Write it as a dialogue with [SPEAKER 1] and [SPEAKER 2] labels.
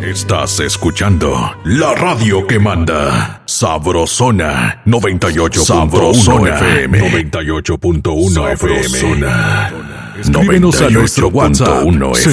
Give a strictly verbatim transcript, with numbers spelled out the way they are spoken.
[SPEAKER 1] Estás escuchando la radio que manda. Sabrosona noventa y ocho punto uno F M. noventa y ocho punto uno F M. Escríbenos a nuestro WhatsApp